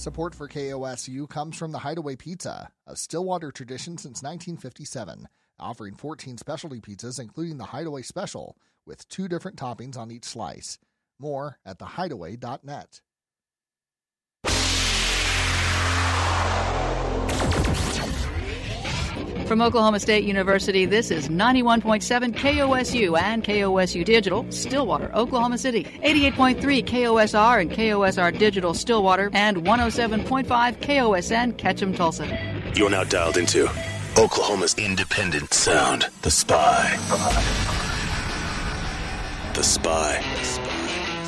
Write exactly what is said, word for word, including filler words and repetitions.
Support for K O S U comes from the Hideaway Pizza, a Stillwater tradition since nineteen fifty-seven, offering fourteen specialty pizzas, including the Hideaway Special, with two different toppings on each slice. More at the hideaway dot net. From Oklahoma State University, this is ninety-one point seven K O S U and K O S U Digital, Stillwater, Oklahoma City. eighty-eight point three K O S R and K O S R Digital, Stillwater, and one oh seven point five K O S N, Ketchum, Tulsa. You're now dialed into Oklahoma's independent sound, The Spy. The Spy.